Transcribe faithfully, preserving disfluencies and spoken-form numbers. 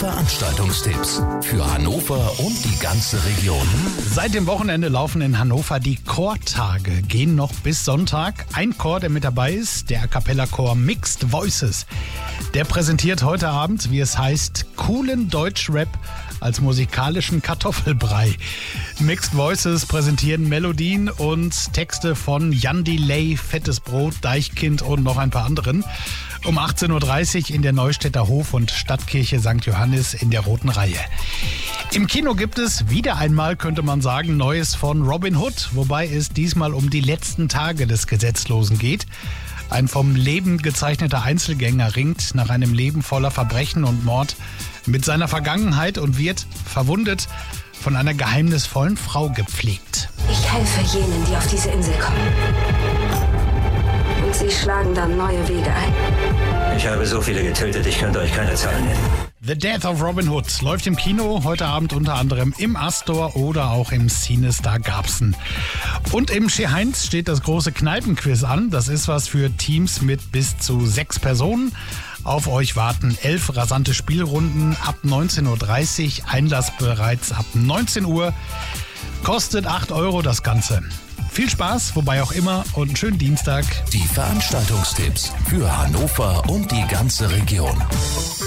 Veranstaltungstipps für Hannover und die ganze Region. Seit dem Wochenende laufen in Hannover die Chortage, gehen noch bis Sonntag. Ein Chor, der mit dabei ist, der A Cappella Chor Mixed Voices. Der präsentiert heute Abend, wie es heißt, coolen Deutschrap als musikalischen Kartoffelbrei. Mixed Voices präsentieren Melodien und Texte von Jan Delay, Fettes Brot, Deichkind und noch ein paar anderen. Um achtzehn Uhr dreißig in der Neustädter Hof- und Stadtkirche Sankt Johannes in der roten Reihe. Im Kino gibt es wieder einmal, könnte man sagen, Neues von Robin Hood, wobei es diesmal um die letzten Tage des Gesetzlosen geht. Ein vom Leben gezeichneter Einzelgänger ringt nach einem Leben voller Verbrechen und Mord mit seiner Vergangenheit und wird, verwundet, von einer geheimnisvollen Frau gepflegt. Ich helfe jenen, die auf diese Insel kommen. Und sie schlagen dann neue Wege ein. Ich habe so viele getötet, ich könnte euch keine Zahlen nennen. The Death of Robin Hood läuft im Kino heute Abend unter anderem im Astor oder auch im CineStar Garbsen. Und im Chez Heinz steht das große Kneipenquiz an. Das ist was für Teams mit bis zu sechs Personen. Auf euch warten elf rasante Spielrunden ab neunzehn Uhr dreißig, Einlass bereits ab neunzehn Uhr. Kostet acht Euro das Ganze. Viel Spaß, wobei auch immer, und einen schönen Dienstag. Die Veranstaltungstipps für Hannover und die ganze Region.